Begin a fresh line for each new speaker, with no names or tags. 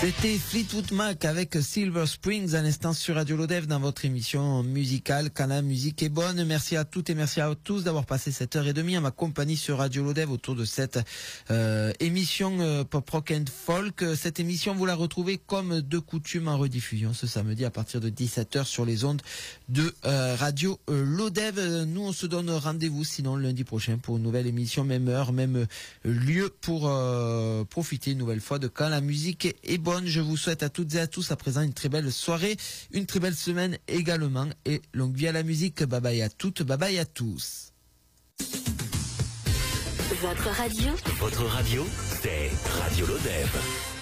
C'était Fleetwood Mac avec Silver Springs à l'instant sur Radio Lodève dans votre émission musicale Quand la musique est bonne. Merci à toutes et merci à tous d'avoir passé cette heure et demie à ma compagnie sur Radio Lodève autour de cette émission pop rock and folk. Cette émission vous la retrouvez comme de coutume en rediffusion ce samedi à partir de 17h sur les ondes de Radio Lodève. Nous on se donne rendez-vous sinon lundi prochain pour une nouvelle émission, même heure, même lieu pour profiter une nouvelle fois de Quand la musique est bonne. Je vous souhaite à toutes et à tous à présent une très belle soirée, une très belle semaine également et longue vie à la musique. Bye bye à toutes, bye bye à tous.
Votre radio, c'est Radio Lodève.